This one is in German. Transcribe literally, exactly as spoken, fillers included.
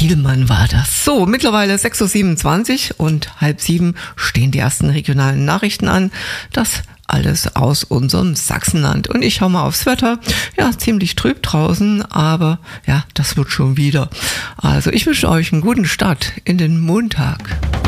Thielmann war das. So, mittlerweile sechs Uhr siebenundzwanzig und halb sieben stehen die ersten regionalen Nachrichten an. Das alles aus unserem Sachsenland. Und ich schau mal aufs Wetter. Ja, ziemlich trüb draußen, aber ja, das wird schon wieder. Also ich wünsche euch einen guten Start in den Montag.